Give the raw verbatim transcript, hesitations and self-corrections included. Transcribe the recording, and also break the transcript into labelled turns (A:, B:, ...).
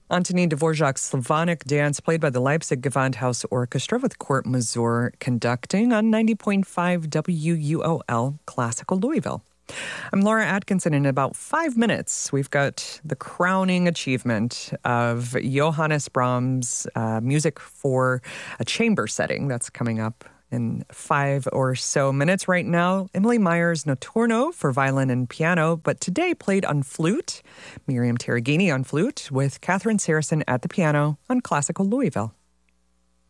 A: Antonin Dvorak's Slavonic Dance, played by the Leipzig Gewandhaus Orchestra with Court Mazur conducting on ninety point five W U O L Classical Louisville. I'm Laura Atkinson. In about five minutes, we've got the crowning achievement of Johannes Brahms' uh, music for a chamber setting. That's coming up in five or so minutes. Right now, Emily Meyer's Notturno for violin and piano, but today played on flute. Miriam Terragini on flute with Catherine Saracen at the piano on Classical Louisville.